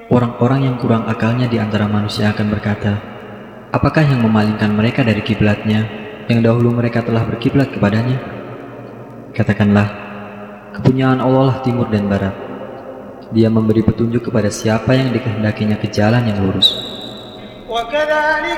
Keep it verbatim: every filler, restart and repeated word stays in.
Orang-orang yang kurang akalnya di antara manusia akan berkata, apakah yang memalingkan mereka dari kiblatnya, yang dahulu mereka telah berkiblat kepadanya? Katakanlah, kepunyaan Allah lah timur dan barat. Dia memberi petunjuk kepada siapa yang dikehendakinya ke jalan yang lurus.